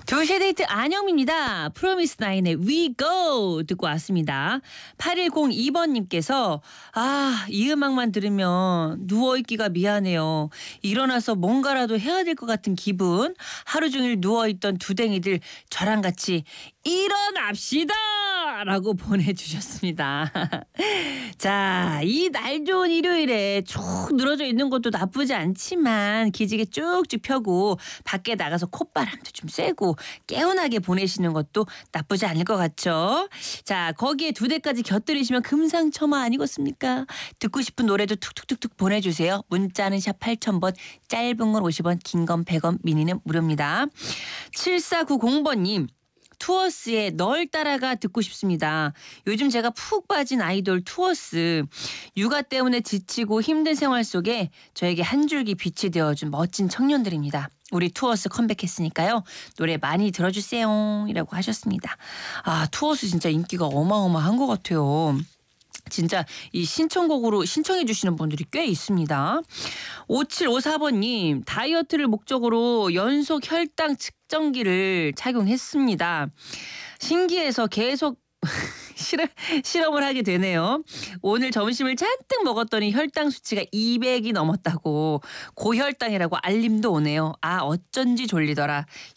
2시의 데이트 안영미입니다. 프로미스나인의 We Go 듣고 왔습니다. 8102번님께서 이 음악만 들으면 누워있기가 미안해요. 일어나서 뭔가라도 해야 될 것 같은 기분. 하루 종일 누워있던 두댕이들 저랑 같이 일어납시다! 라고 보내주셨습니다. 자, 이 날 좋은 일요일에 쭉 늘어져 있는 것도 나쁘지 않지만 기지개 쭉쭉 펴고 밖에 나가서 콧바람도 좀 쐬고 개운하게 보내시는 것도 나쁘지 않을 것 같죠? 자, 거기에 2대까지 곁들이시면 금상첨화 아니겠습니까? 듣고 싶은 노래도 툭툭툭툭 보내주세요. 문자는 샵 8000번, 짧은 건 50원, 긴 건 100원, 미니는 무료입니다. 7490번님. 투어스의 널 따라가 듣고 싶습니다. 요즘 제가 푹 빠진 아이돌 투어스. 육아 때문에 지치고 힘든 생활 속에 저에게 한 줄기 빛이 되어준 멋진 청년들입니다. 우리 투어스 컴백했으니까요. 노래 많이 들어주세요. 이라고 하셨습니다. 투어스 진짜 인기가 어마어마한 것 같아요. 진짜 이 신청곡으로 신청해 주시는 분들이 꽤 있습니다. 5754번님 다이어트를 목적으로 연속 혈당 측정기를 착용했습니다. 신기해서 계속 실험을 하게 되네요. 오늘 점심을 잔뜩 먹었더니 혈당 수치가 200이 넘었다고 고혈당이라고 알림도 오네요. 어쩐지 졸리더라.